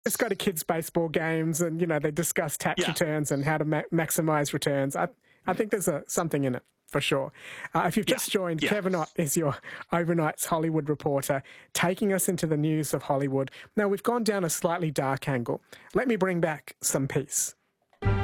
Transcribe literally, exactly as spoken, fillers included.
just go to kids' baseball games and, you know, they discuss tax Yeah. returns and how to ma- maximise returns. I, I think there's a, something in it, for sure. Uh, if you've Yeah. just joined, Yeah. Kevin Ott is your overnight's Hollywood reporter, taking us into the news of Hollywood. Now, we've gone down a slightly dark angle. Let me bring back some peace.